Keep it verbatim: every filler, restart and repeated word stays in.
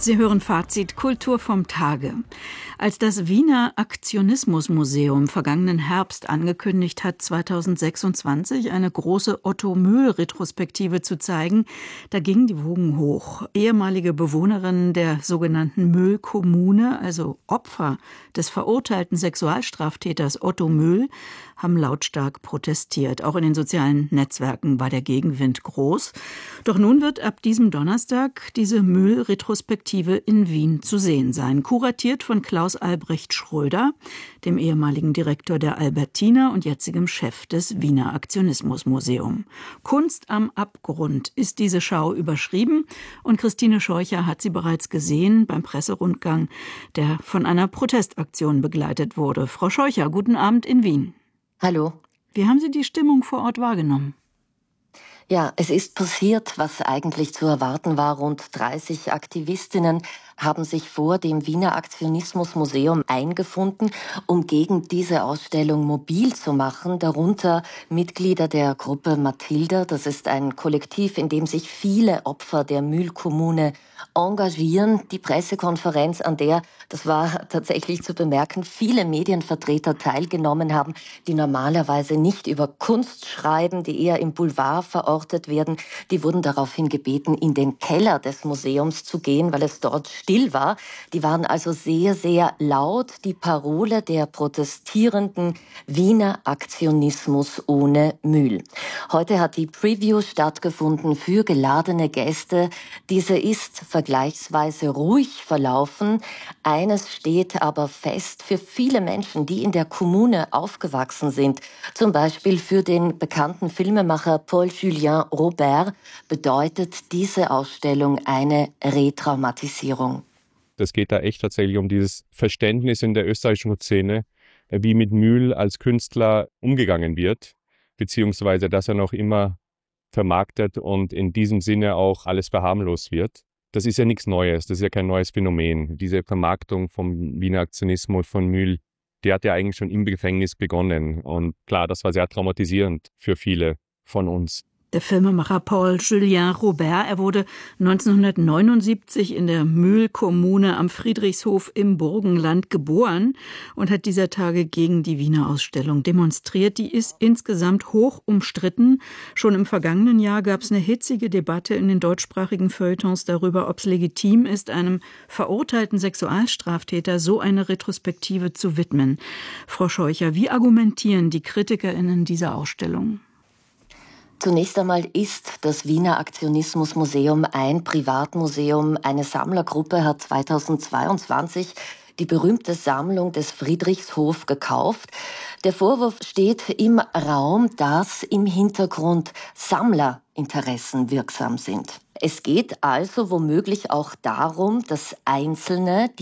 Sie hören Fazit Kultur vom Tage. Als das Wiener Aktionismusmuseum vergangenen Herbst angekündigt hat, zweitausendsechsundzwanzig eine große Otto-Möhl-Retrospektive zu zeigen, da gingen die Wogen hoch. Ehemalige Bewohnerinnen der sogenannten Möhl-Kommune, also Opfer des verurteilten Sexualstraftäters Otto Möhl, haben lautstark protestiert. Auch in den sozialen Netzwerken war der Gegenwind groß. Doch nun wird ab diesem Donnerstag diese Möhl-Retrospektive in Wien zu sehen sein. Kuratiert von Klaus Albrecht Schröder, dem ehemaligen Direktor der Albertina und jetzigem Chef des Wiener Aktionismusmuseum. Kunst am Abgrund ist diese Schau überschrieben und Christine Scheucher hat sie bereits gesehen beim Presserundgang, der von einer Protestaktion begleitet wurde. Frau Scheucher, guten Abend in Wien. Hallo. Wie haben Sie die Stimmung vor Ort wahrgenommen? Ja, es ist passiert, was eigentlich zu erwarten war. Rund dreißig Aktivistinnen haben sich vor dem Wiener Aktionismusmuseum eingefunden, um gegen diese Ausstellung mobil zu machen, darunter Mitglieder der Gruppe Mathilda. Das ist ein Kollektiv, in dem sich viele Opfer der Möhl-Kommune engagieren. Die Pressekonferenz, an der, das war tatsächlich zu bemerken, viele Medienvertreter teilgenommen haben, die normalerweise nicht über Kunst schreiben, die eher im Boulevard verortet werden, die wurden daraufhin gebeten, in den Keller des Museums zu gehen, weil es dort still war. Die waren also sehr, sehr laut. Die Parole der protestierenden Wiener Aktionismus ohne Müll. Heute hat die Preview stattgefunden für geladene Gäste. Diese ist vergleichsweise ruhig verlaufen. Eines steht aber fest für viele Menschen, die in der Kommune aufgewachsen sind. Zum Beispiel für den bekannten Filmemacher Paul-Julien Robert bedeutet diese Ausstellung eine Retraumatisierung. Es geht da echt tatsächlich um dieses Verständnis in der österreichischen Szene, wie mit Mühl als Künstler umgegangen wird, beziehungsweise dass er noch immer vermarktet und in diesem Sinne auch alles verharmlost wird. Das ist ja nichts Neues, das ist ja kein neues Phänomen. Diese Vermarktung vom Wiener Aktionismus von Mühl, die hat ja eigentlich schon im Gefängnis begonnen. Und klar, das war sehr traumatisierend für viele von uns. Der Filmemacher Paul-Julien Robert, er wurde neunzehnhundertneunundsiebzig in der Möhl-Kommune am Friedrichshof im Burgenland geboren und hat dieser Tage gegen die Wiener Ausstellung demonstriert. Die ist insgesamt hoch umstritten. Schon im vergangenen Jahr gab es eine hitzige Debatte in den deutschsprachigen Feuilletons darüber, ob es legitim ist, einem verurteilten Sexualstraftäter so eine Retrospektive zu widmen. Frau Scheucher, wie argumentieren die KritikerInnen dieser Ausstellung? Zunächst einmal ist das Wiener Aktionismusmuseum ein Privatmuseum. Eine Sammlergruppe hat zweitausendzweiundzwanzig die berühmte Sammlung des Friedrichshof gekauft. Der Vorwurf steht im Raum, dass im Hintergrund Sammlerinteressen wirksam sind. Es geht also womöglich auch darum, dass Einzelne,